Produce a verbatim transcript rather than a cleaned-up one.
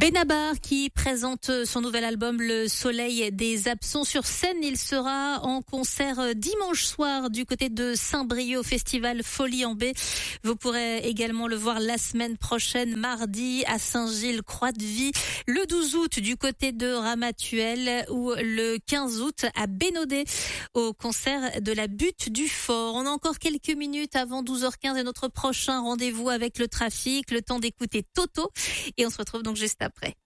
Benabar qui présente son nouvel album Le Soleil des Absents sur scène. Il sera en concert dimanche soir du côté de Saint-Brieuc au festival Folie en Baie. Vous pourrez également le voir la semaine prochaine, mardi à Saint-Gilles, Croix-de-Vie, le douze août du côté de Ramatuelle ou le quinze août à Bénodet au concert de la Butte du Fort. On a encore quelques minutes avant douze heures quinze et notre prochain rendez-vous avec le trafic, le temps d'écouter Toto et on se retrouve donc juste après.